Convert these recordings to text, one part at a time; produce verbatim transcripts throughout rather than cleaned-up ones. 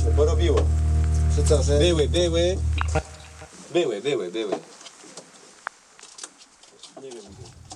porobiło. Czy co, że... Były, były. Były, były, były. Nie wiem.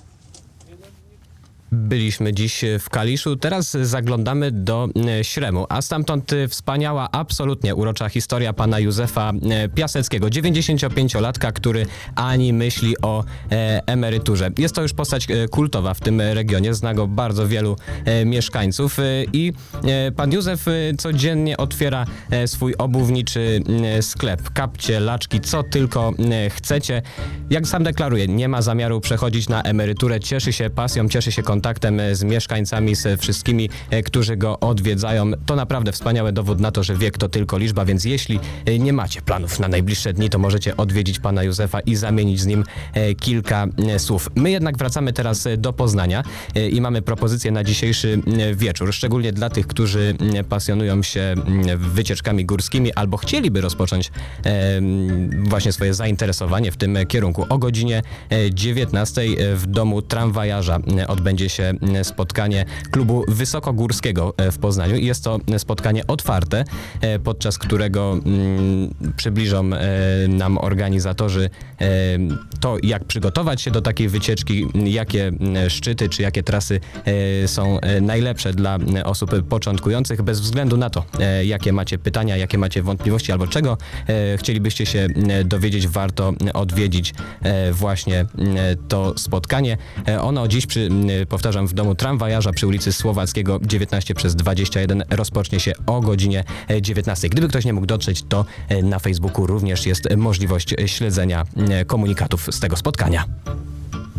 Byliśmy dziś w Kaliszu, teraz zaglądamy do e, Śremu, a stamtąd e, wspaniała, absolutnie urocza historia pana Józefa e, Piaseckiego, dziewięćdziesięciopięciolatka, który ani myśli o e, emeryturze. Jest to już postać e, kultowa w tym regionie, zna go bardzo wielu e, mieszkańców e, i e, pan Józef e, codziennie otwiera e, swój obuwniczy e, sklep, kapcie, laczki, co tylko e, chcecie. Jak sam deklaruje, nie ma zamiaru przechodzić na emeryturę, cieszy się pasją, cieszy się kontaktem z mieszkańcami, z wszystkimi, którzy go odwiedzają. To naprawdę wspaniały dowód na to, że wiek to tylko liczba, więc jeśli nie macie planów na najbliższe dni, to możecie odwiedzić pana Józefa i zamienić z nim kilka słów. My jednak wracamy teraz do Poznania i mamy propozycję na dzisiejszy wieczór, szczególnie dla tych, którzy pasjonują się wycieczkami górskimi albo chcieliby rozpocząć właśnie swoje zainteresowanie w tym kierunku. O godzinie dziewiętnastej w domu tramwajarza odbędzie się spotkanie klubu wysokogórskiego w Poznaniu. Jest to spotkanie otwarte, podczas którego mm, przybliżą e, nam organizatorzy e, to, jak przygotować się do takiej wycieczki, jakie szczyty czy jakie trasy e, są najlepsze dla osób początkujących, bez względu na to, e, jakie macie pytania, jakie macie wątpliwości albo czego e, chcielibyście się dowiedzieć, warto odwiedzić e, właśnie e, to spotkanie. E, ono dziś przy powtarzam, w domu tramwajarza przy ulicy Słowackiego dziewiętnaście przez dwadzieścia jeden rozpocznie się o godzinie dziewiętnastej. Gdyby ktoś nie mógł dotrzeć, to na Facebooku również jest możliwość śledzenia komunikatów z tego spotkania.